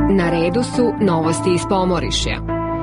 Na redu su novosti iz Pomorišja.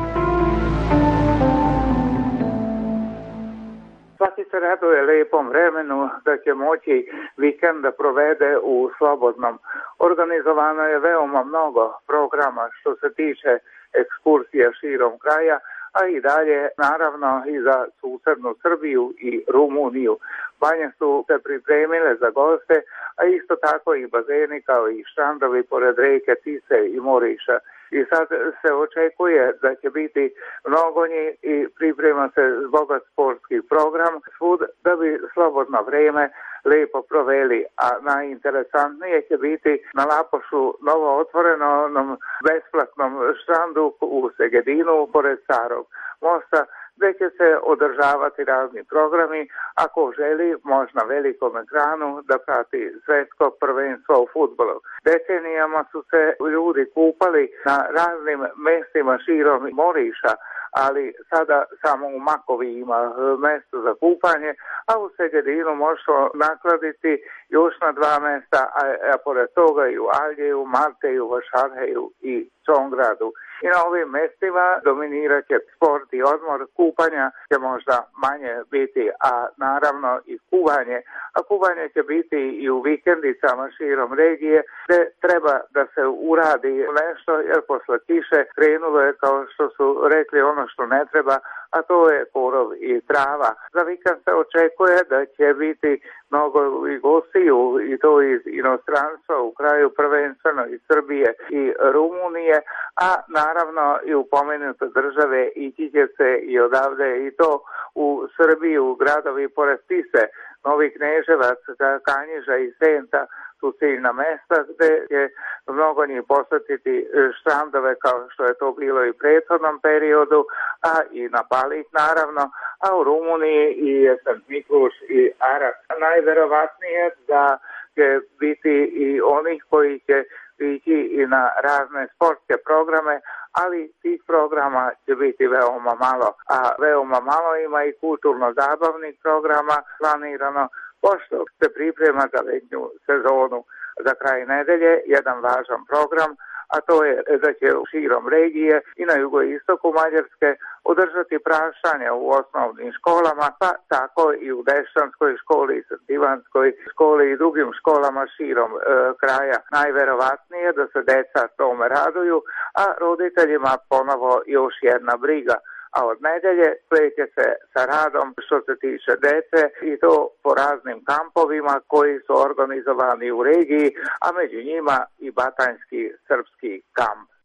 Svaki se raduje lijepom vremenu da će moći vikend da provede u slobodnom. Organizovano je veoma mnogo programa što se tiče ekskursija širom kraja, a i dalje naravno i za susednu Srbiju i Rumuniju. Banje su se pripremile za goste, a isto tako i bazeni kao i štrandovi pored reke Tise i Moriša. I sad se očekuje da će biti mnogo njih i priprema se bogat sportski program svud da bi slobodno vrijeme lijepo proveli, a najinteresantnije će biti na Lapošu novo otvorenom besplatnom štrandu u Segedinu pored Starog mosta, gdje će se održavati razni programi, ako želi može na velikom ekranu da prati svjetsko prvenstvo u fudbalu. Decenijama su se ljudi kupali na raznim mjestima širom Moriša, ali sada samo u Makovi ima mjesto za kupanje, a u Segedinu možemo nakladiti još na 2 mjesta, a pored toga i u Aljeju, Marteju, Vašarheju i Čongradu. I na ovim mjestima dominirat će sport i odmor, kupanja će možda manje biti, a naravno i kuvanje. A kuvanje će biti i u vikendicama širom regije, gdje treba da se uradi nešto, jer posle kiše krenulo je, kao što su rekli, ono što ne treba, a to je korov i trava. Za vikend se očekuje da će biti mnogo i gostiju, i to iz inostranstva, u kraju prvenstveno iz Srbije i Rumunije, a naravno i u pomenute države ići će se i odavde i to u Srbiju, gradovi pored Tise, Novi Kneževac, Kanjiža i Senta su ciljna mjesta gdje će mnogo njih posjetiti štandove kao što je to bilo i u prethodnom periodu, a i na Palić naravno, a u Rumuniji i St. Mikluš i Arak. Najverovatnije da će biti i onih koji će ići i na razne sportske programe, ali tih programa će biti veoma malo, a veoma malo ima i kulturno-zabavnih programa planirano, pošto se priprema za letnju sezonu. Za kraj nedelje jedan važan program, a to je da će širom regije i na jugoistoku Mađarske održati prašanje u osnovnim školama, pa tako i u Dešćanskoj školi, Srdivanskoj školi i drugim školama širom kraja. Najverovatnije da se deca tome raduju, a roditeljima ponovo još jedna briga. A od nedelje kreće se sa radom što se tiče dece i to po raznim kampovima koji su organizovani u regiji, a među njima i Batanjski srpski kamp.